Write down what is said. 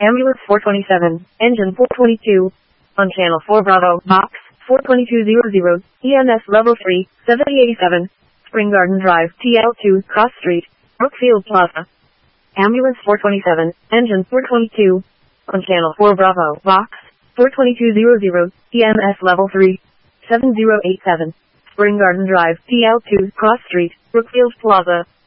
Ambulance 427, Engine 422. On Channel 4 Bravo, Box 42200, EMS Level 3, 7087. Spring Garden Drive, TL2, Cross Street, Brookfield Plaza. Ambulance 427, Engine 422. On Channel 4 Bravo, Box 42200, EMS Level 3, 7087. Spring Garden Drive, TL2, Cross Street, Brookfield Plaza.